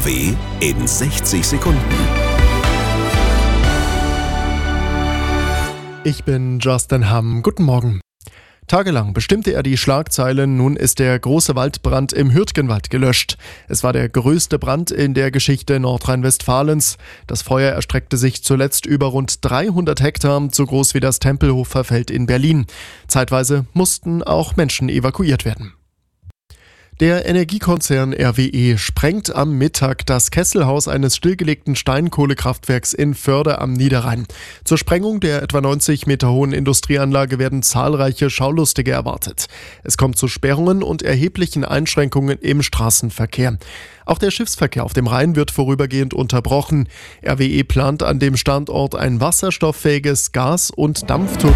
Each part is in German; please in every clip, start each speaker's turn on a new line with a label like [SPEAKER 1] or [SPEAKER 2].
[SPEAKER 1] NRW in 60 Sekunden.
[SPEAKER 2] Ich bin Justin Hamm. Guten Morgen. Tagelang bestimmte er die Schlagzeilen, nun ist der große Waldbrand im Hürtgenwald gelöscht. Es war der größte Brand in der Geschichte Nordrhein-Westfalens. Das Feuer erstreckte sich zuletzt über rund 300 Hektar, so groß wie das Tempelhofer Feld in Berlin. Zeitweise mussten auch Menschen evakuiert werden. Der Energiekonzern RWE sprengt am Mittag das Kesselhaus eines stillgelegten Steinkohlekraftwerks in Förde am Niederrhein. Zur Sprengung der etwa 90 Meter hohen Industrieanlage werden zahlreiche Schaulustige erwartet. Es kommt zu Sperrungen und erheblichen Einschränkungen im Straßenverkehr. Auch der Schiffsverkehr auf dem Rhein wird vorübergehend unterbrochen. RWE plant an dem Standort ein wasserstofffähiges Gas- und Dampftunnel.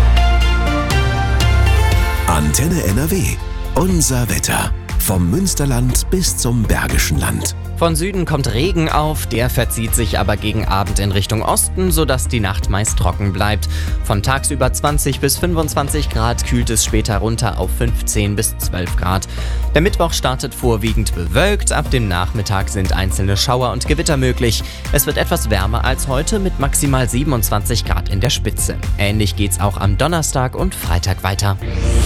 [SPEAKER 1] Antenne NRW. Unser Wetter. Vom Münsterland bis zum Bergischen Land.
[SPEAKER 3] Von Süden kommt Regen auf, der verzieht sich aber gegen Abend in Richtung Osten, sodass die Nacht meist trocken bleibt. Von tagsüber 20 bis 25 Grad kühlt es später runter auf 15 bis 12 Grad. Der Mittwoch startet vorwiegend bewölkt, ab dem Nachmittag sind einzelne Schauer und Gewitter möglich. Es wird etwas wärmer als heute mit maximal 27 Grad in der Spitze. Ähnlich geht's auch am Donnerstag und Freitag weiter.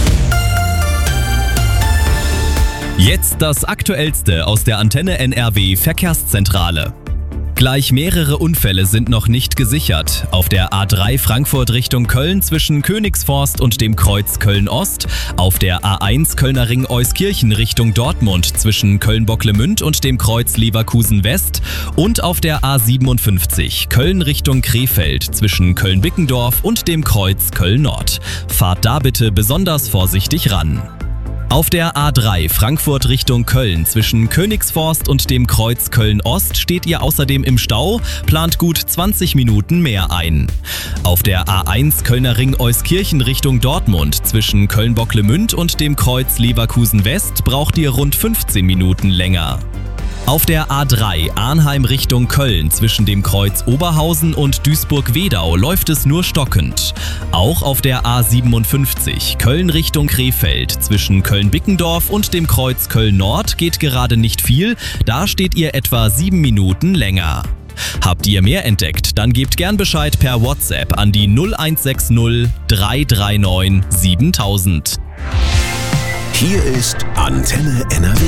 [SPEAKER 4] Jetzt das Aktuellste aus der Antenne NRW Verkehrszentrale. Gleich mehrere Unfälle sind noch nicht gesichert. Auf der A3 Frankfurt Richtung Köln zwischen Königsforst und dem Kreuz Köln-Ost, auf der A1 Kölner Ring Euskirchen Richtung Dortmund zwischen Köln-Bocklemünd und dem Kreuz Leverkusen-West und auf der A57 Köln Richtung Krefeld zwischen Köln-Bickendorf und dem Kreuz Köln-Nord. Fahrt da bitte besonders vorsichtig ran. Auf der A3 Frankfurt Richtung Köln zwischen Königsforst und dem Kreuz Köln-Ost steht ihr außerdem im Stau, plant gut 20 Minuten mehr ein. Auf der A1 Kölner Ring Euskirchen Richtung Dortmund zwischen Köln-Bocklemünd und dem Kreuz Leverkusen-West braucht ihr rund 15 Minuten länger. Auf der A3 Arnheim Richtung Köln zwischen dem Kreuz Oberhausen und Duisburg-Wedau läuft es nur stockend. Auch auf der A57 Köln Richtung Krefeld zwischen Köln-Bickendorf und dem Kreuz Köln-Nord geht gerade nicht viel, da steht ihr etwa 7 Minuten länger. Habt ihr mehr entdeckt, dann gebt gern Bescheid per WhatsApp an die 0160 339 7000.
[SPEAKER 1] Hier ist Antenne NRW.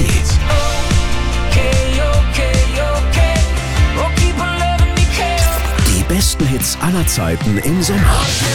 [SPEAKER 1] Die besten Hits aller Zeiten im Sommer.